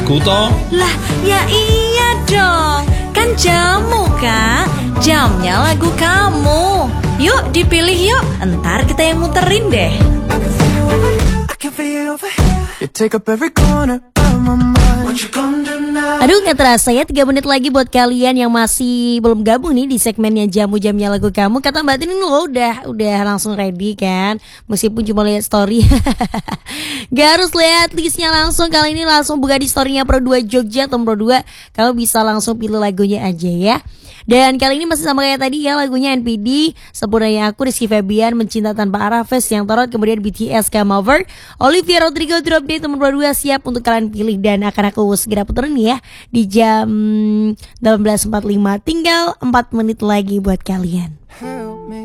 Aku toh. Lah, ya iya dong. Kan jamu, Kak. Jamnya lagu kamu. Yuk dipilih yuk. Entar kita yang muterin deh. Aduh, gak terasa ya 3 menit lagi buat kalian yang masih belum gabung nih di segmennya Jamu-Jamnya Lagu Kamu. Kata Mbak Tini lo udah langsung ready kan, meskipun cuma lihat story. Gak harus lihat listnya langsung, kali ini langsung buka di storynya Pro 2 Jogja atau Pro 2. Kamu bisa langsung pilih lagunya aja ya. Dan kali ini masih sama kayak tadi ya, lagunya NPD, Sempurnanya Aku, Rizky Febian, Mencinta Tanpa Arah, Face Yang Torot, kemudian BTS Come Over, Olivia Rodrigo, Drop Dead, teman berdua siap untuk kalian pilih dan akan aku segera puterin ya di jam 18.45. Tinggal 4 menit lagi buat kalian.